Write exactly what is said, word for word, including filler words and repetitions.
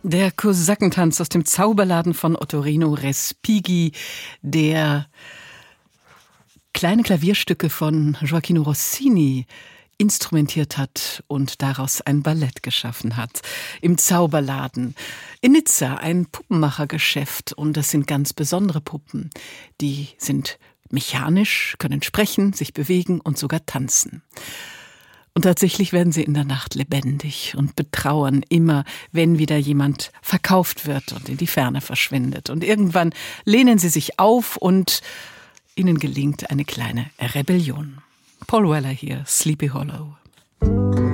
Der Kosakentanz aus dem Zauberladen von Ottorino Respighi, der kleine Klavierstücke von Gioachino Rossini instrumentiert hat und daraus ein Ballett geschaffen hat. Im Zauberladen in Nizza, ein Puppenmachergeschäft, und das sind ganz besondere Puppen. Die sind mechanisch, können sprechen, sich bewegen und sogar tanzen. Und tatsächlich werden sie in der Nacht lebendig und betrauern immer, wenn wieder jemand verkauft wird und in die Ferne verschwindet. Und irgendwann lehnen sie sich auf und ihnen gelingt eine kleine Rebellion. Paul Weller hier, Sleepy Hollow.